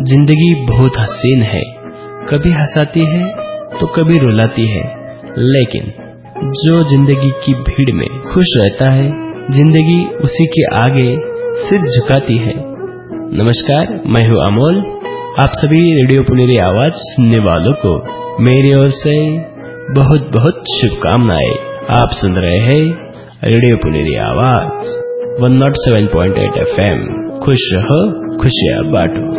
जिंदगी बहुत हसीन है, कभी हंसाती है तो कभी रुलाती है, लेकिन जो जिंदगी की भीड़ में खुश रहता है, जिंदगी उसी के आगे सिर झुकाती है। नमस्कार, मैं हूँ अमोल। आप सभी रेडियो पुनेरी आवाज सुनने वालों को मेरी ओर से बहुत बहुत शुभकामनाएं। आप सुन रहे हैं रेडियो पुनेरी आवाज 107.8 FM। खुश रहो, खुशियां बांटो।